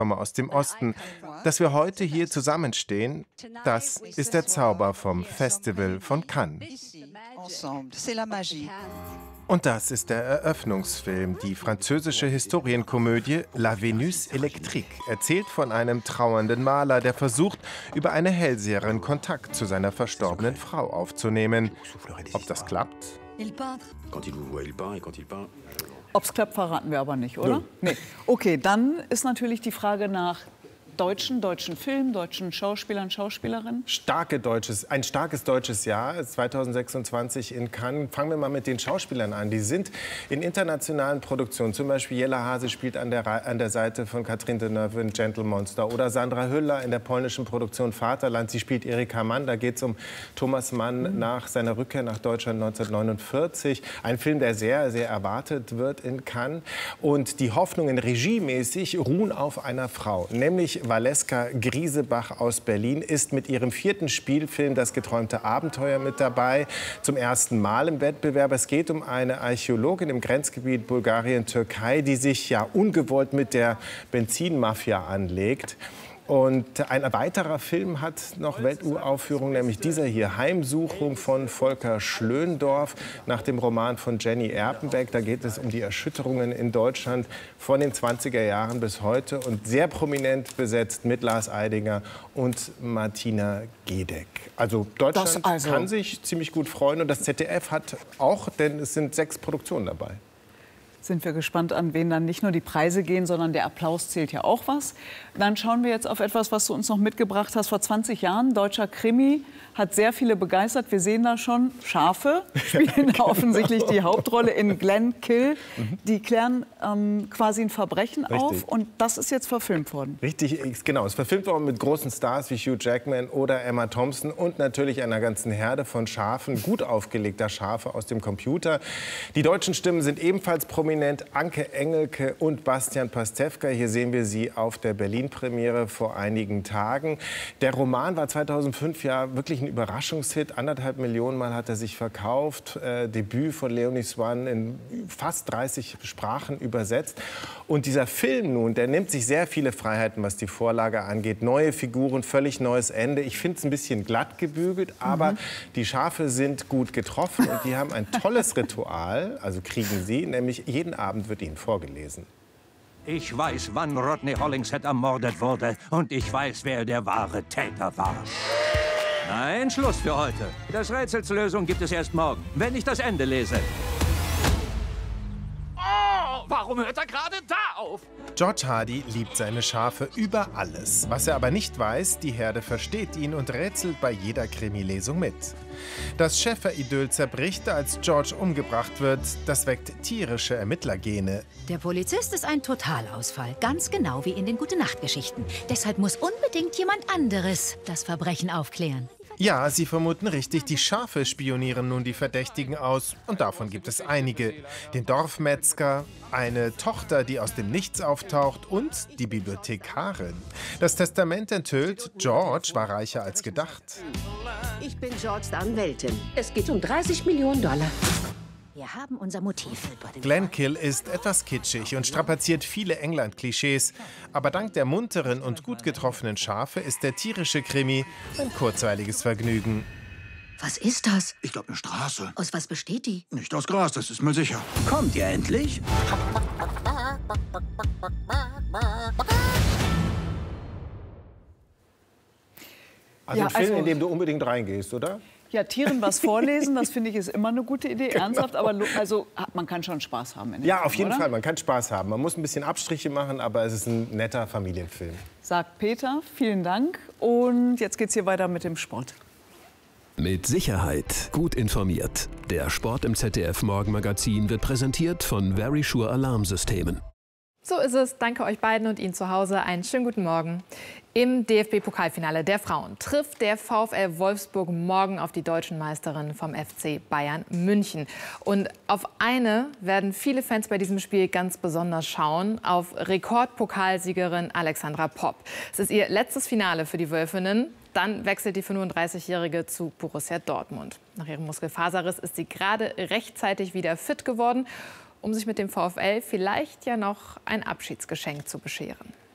komme aus dem Osten. Dass wir heute hier zusammenstehen, das ist der Zauber vom Festival von Cannes. Und das ist der Eröffnungsfilm, die französische Historienkomödie La Vénus électrique, erzählt von einem trauernden Maler, der versucht, über eine Hellseherin Kontakt zu seiner verstorbenen Frau aufzunehmen. Ob das klappt? Ob es klappt, verraten wir aber nicht, oder? Nee. Okay, dann ist natürlich die Frage nach deutschen Film, deutschen Schauspielern, Schauspielerinnen. Ein starkes deutsches Jahr, 2026 in Cannes. Fangen wir mal mit den Schauspielern an. Die sind in internationalen Produktionen. Zum Beispiel Jella Hase spielt an der Seite von Catherine Deneuve in Gentle Monster. Oder Sandra Hüller in der polnischen Produktion Vaterland. Sie spielt Erika Mann. Da geht es um Thomas Mann nach seiner Rückkehr nach Deutschland 1949. Ein Film, der sehr, sehr erwartet wird in Cannes. Und die Hoffnungen regiemäßig ruhen auf einer Frau, nämlich Valeska Griesebach aus Berlin ist mit ihrem 4. Spielfilm Das geträumte Abenteuer mit dabei. Zum ersten Mal im Wettbewerb. Es geht um eine Archäologin im Grenzgebiet Bulgarien-Türkei, die sich ja ungewollt mit der Benzinmafia anlegt. Und ein weiterer Film hat noch Welturaufführung, nämlich dieser hier, Heimsuchung von Volker Schlöndorff nach dem Roman von Jenny Erpenbeck. Da geht es um die Erschütterungen in Deutschland von den 20er Jahren bis heute und sehr prominent besetzt mit Lars Eidinger und Martina Gedeck. Also Deutschland kann sich ziemlich gut freuen und das ZDF hat auch, denn es sind 6 Produktionen dabei. Sind wir gespannt, an wen dann nicht nur die Preise gehen, sondern der Applaus zählt ja auch was. Dann schauen wir jetzt auf etwas, was du uns noch mitgebracht hast. Vor 20 Jahren, deutscher Krimi, hat sehr viele begeistert. Wir sehen da schon, Schafe spielen offensichtlich die Hauptrolle in Glenkill. Die klären quasi ein Verbrechen auf und das ist jetzt verfilmt worden. Richtig, genau. Es ist verfilmt worden mit großen Stars wie Hugh Jackman oder Emma Thompson und natürlich einer ganzen Herde von Schafen, gut aufgelegter Schafe aus dem Computer. Die deutschen Stimmen sind ebenfalls prominent. Anke Engelke und Bastian Pastewka. Hier sehen wir sie auf der Berlin-Premiere vor einigen Tagen. Der Roman war 2005 ja wirklich ein Überraschungshit. 1,5 Millionen Mal hat er sich verkauft. Debüt von Leonie Swan in fast 30 Sprachen übersetzt. Und dieser Film nun, der nimmt sich sehr viele Freiheiten, was die Vorlage angeht. Neue Figuren, völlig neues Ende. Ich finde es ein bisschen glatt gebügelt, aber die Schafe sind gut getroffen und die haben ein tolles Ritual, also kriegen sie, nämlich jeden Abend wird ihnen vorgelesen. Ich weiß, wann Rodney Hollingshead ermordet wurde und ich weiß, wer der wahre Täter war. Nein, Schluss für heute. Das Rätsels Lösung gibt es erst morgen, wenn ich das Ende lese. Oh, warum hört er gerade da auf? George Hardy liebt seine Schafe über alles. Was er aber nicht weiß, die Herde versteht ihn und rätselt bei jeder Krimilesung mit. Das Schäferidyll zerbricht, als George umgebracht wird. Das weckt tierische Ermittlergene. Der Polizist ist ein Totalausfall, ganz genau wie in den Gute-Nacht-Geschichten. Deshalb muss unbedingt jemand anderes das Verbrechen aufklären. Ja, Sie vermuten richtig, die Schafe spionieren nun die Verdächtigen aus. Und davon gibt es einige. Den Dorfmetzger, eine Tochter, die aus dem Nichts auftaucht und die Bibliothekarin. Das Testament enthüllt, George war reicher als gedacht. Ich bin Georges Anwältin. Es geht um 30 Millionen $. Wir haben unser Motiv. Glenkill ist etwas kitschig und strapaziert viele England-Klischees. Aber dank der munteren und gut getroffenen Schafe ist der tierische Krimi ein kurzweiliges Vergnügen. Was ist das? Ich glaube, eine Straße. Aus was besteht die? Nicht aus Gras, das ist mir sicher. Kommt ihr endlich? Also ein Film, in dem du unbedingt reingehst, oder? Ja, Tieren was vorlesen, das finde ich ist immer eine gute Idee, ernsthaft. Aber also, man kann schon Spaß haben. Ja, auf jeden Fall, man kann Spaß haben. Man muss ein bisschen Abstriche machen, aber es ist ein netter Familienfilm. Sagt Peter, vielen Dank. Und jetzt geht's hier weiter mit dem Sport. Mit Sicherheit gut informiert. Der Sport im ZDF-Morgenmagazin wird präsentiert von Verisure Alarmsystemen. So ist es. Danke euch beiden und Ihnen zu Hause. Einen schönen guten Morgen. Im DFB-Pokalfinale der Frauen trifft der VfL Wolfsburg morgen auf die deutschen Meisterinnen vom FC Bayern München. Und auf eine werden viele Fans bei diesem Spiel ganz besonders schauen, auf Rekordpokalsiegerin Alexandra Popp. Es ist ihr letztes Finale für die Wölfinnen. Dann wechselt die 35-Jährige zu Borussia Dortmund. Nach ihrem Muskelfaserriss ist sie gerade rechtzeitig wieder fit geworden, um sich mit dem VfL vielleicht ja noch ein Abschiedsgeschenk zu bescheren.